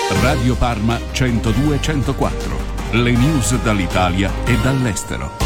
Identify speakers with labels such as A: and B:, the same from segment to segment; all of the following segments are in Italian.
A: Radio Parma 102-104. Le news dall'Italia e dall'estero.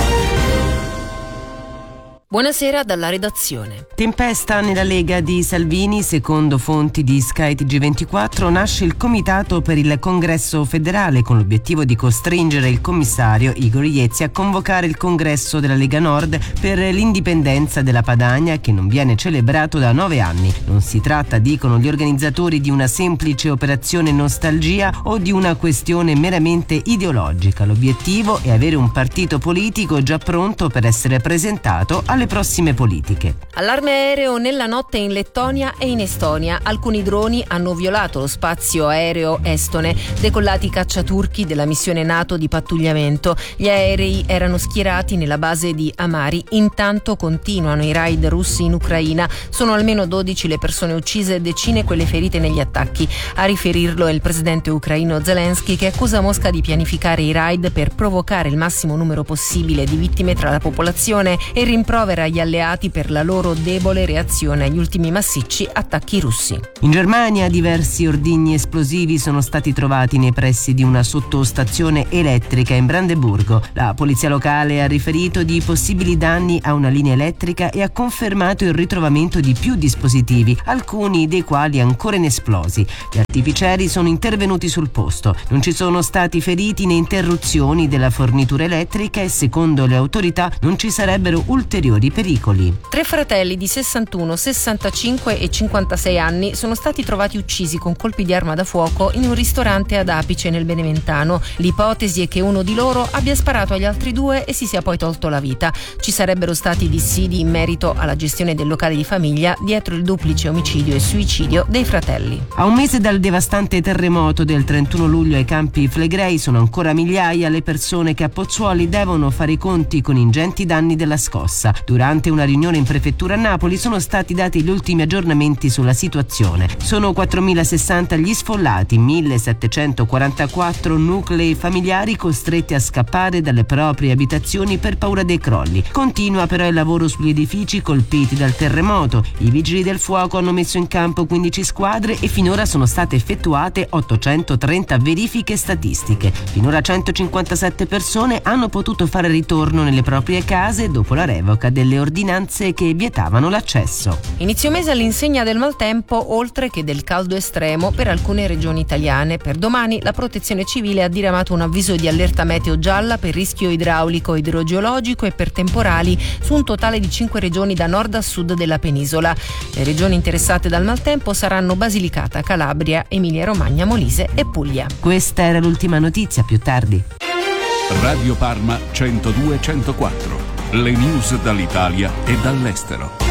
B: Buonasera dalla redazione.
C: Tempesta nella Lega di Salvini. Secondo fonti di Sky TG24 nasce il comitato per il congresso federale con l'obiettivo di costringere il commissario Igor Iezzi a convocare il congresso della Lega Nord per l'indipendenza della Padania, che non viene celebrato da 9 anni. Non si tratta, dicono gli organizzatori, di una semplice operazione nostalgia o di una questione meramente ideologica. L'obiettivo è avere un partito politico già pronto per essere presentato alle prossime politiche.
B: Allarme aereo nella notte in Lettonia e in Estonia. Alcuni droni hanno violato lo spazio aereo estone, decollati cacciaturchi della missione NATO di pattugliamento. Gli aerei erano schierati nella base di Amari. Intanto continuano i raid russi in Ucraina. Sono almeno 12 le persone uccise e decine quelle ferite negli attacchi. A riferirlo è il presidente ucraino Zelensky, che accusa Mosca di pianificare i raid per provocare il massimo numero possibile di vittime tra la popolazione e rimprovera gli alleati per la loro debole reazione agli ultimi massicci attacchi russi.
C: In Germania diversi ordigni esplosivi sono stati trovati nei pressi di una sottostazione elettrica in Brandeburgo. La polizia locale ha riferito di possibili danni a una linea elettrica e ha confermato il ritrovamento di più dispositivi, alcuni dei quali ancora inesplosi. Gli artificieri sono intervenuti sul posto. Non ci sono stati feriti né interruzioni della fornitura elettrica e secondo le autorità non ci sarebbero ulteriori pericoli.
B: 3 fratelli di 61, 65 e 56 anni sono stati trovati uccisi con colpi di arma da fuoco in un ristorante ad Apice nel Beneventano. L'ipotesi è che uno di loro abbia sparato agli altri 2 e si sia poi tolto la vita. Ci sarebbero stati dissidi in merito alla gestione del locale di famiglia dietro il duplice omicidio e suicidio dei fratelli.
C: A un mese dal devastante terremoto del 31 luglio ai Campi Flegrei sono ancora migliaia le persone che a Pozzuoli devono fare i conti con ingenti danni della scossa. Durante una riunione in prefettura a Napoli sono stati dati gli ultimi aggiornamenti sulla situazione. Sono 4.060 gli sfollati, 1.744 nuclei familiari costretti a scappare dalle proprie abitazioni per paura dei crolli. Continua però il lavoro sugli edifici colpiti dal terremoto. I vigili del fuoco hanno messo in campo 15 squadre e finora sono state effettuate 830 verifiche statistiche. Finora 157 persone hanno potuto fare ritorno nelle proprie case dopo la revoca delle ordinanze che vietavano l'accesso.
B: Inizio mese all'insegna del maltempo, oltre che del caldo estremo per alcune regioni italiane. Per domani la Protezione Civile ha diramato un avviso di allerta meteo gialla per rischio idraulico, idrogeologico e per temporali su un totale di 5 regioni da nord a sud della penisola. Le regioni interessate dal maltempo saranno Basilicata, Calabria, Emilia-Romagna, Molise e Puglia.
C: Questa era l'ultima notizia, più tardi.
A: Radio Parma 102-104. Le news dall'Italia e dall'estero.